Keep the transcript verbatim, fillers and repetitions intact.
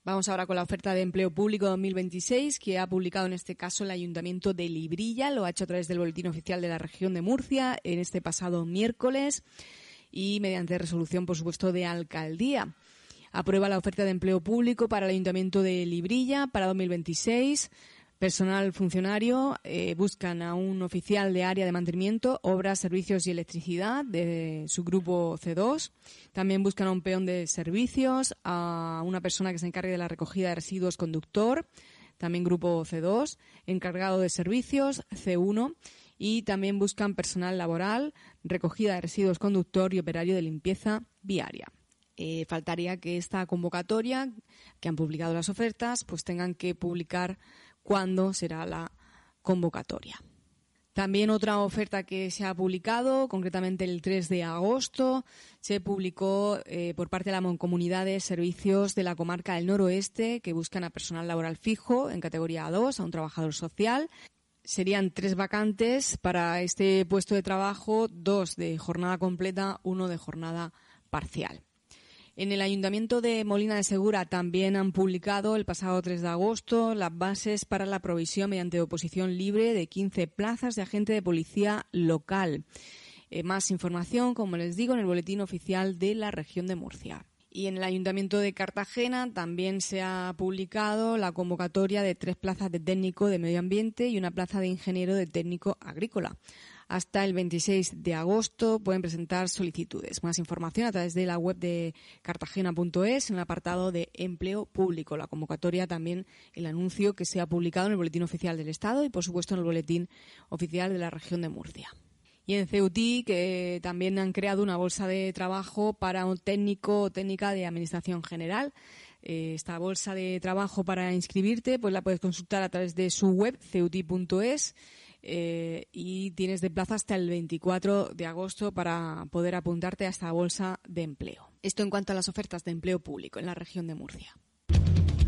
Vamos ahora con la oferta de empleo público dos mil veintiséis, que ha publicado en este caso el Ayuntamiento de Librilla. Lo ha hecho a través del Boletín Oficial de la Región de Murcia en este pasado miércoles y mediante resolución, por supuesto, de alcaldía. Aprueba la oferta de empleo público para el Ayuntamiento de Librilla para dos mil veintiséis. Personal funcionario, eh, buscan a un oficial de área de mantenimiento, obras, servicios y electricidad de su grupo C dos. También buscan a un peón de servicios, a una persona que se encargue de la recogida de residuos conductor, también grupo C dos, encargado de servicios C uno. Y también buscan personal laboral, recogida de residuos conductor y operario de limpieza viaria. Eh, faltaría que esta convocatoria, que han publicado las ofertas, pues tengan que publicar cuándo será la convocatoria. También otra oferta que se ha publicado, concretamente el tres de agosto, se publicó eh, por parte de la Mancomunidad de Servicios de la Comarca del Noroeste, que buscan a personal laboral fijo en categoría A dos, a un trabajador social. Serían tres vacantes para este puesto de trabajo, dos de jornada completa, uno de jornada parcial. En el Ayuntamiento de Molina de Segura también han publicado el pasado tres de agosto las bases para la provisión mediante oposición libre de quince plazas de agente de policía local. Eh, más información, como les digo, en el Boletín Oficial de la Región de Murcia. Y en el Ayuntamiento de Cartagena también se ha publicado la convocatoria de tres plazas de técnico de medio ambiente y una plaza de ingeniero de técnico agrícola. Hasta el veintiséis de agosto pueden presentar solicitudes. Más información a través de la web de cartagena punto es en el apartado de empleo público. La convocatoria, también el anuncio que se ha publicado en el Boletín Oficial del Estado y, por supuesto, en el Boletín Oficial de la Región de Murcia. Y en Ceutí, que también han creado una bolsa de trabajo para un técnico o técnica de Administración General. Eh, esta bolsa de trabajo para inscribirte, pues la puedes consultar a través de su web, ceutí punto es, eh, y tienes de plazo hasta el veinticuatro de agosto para poder apuntarte a esta bolsa de empleo. Esto en cuanto a las ofertas de empleo público en la Región de Murcia.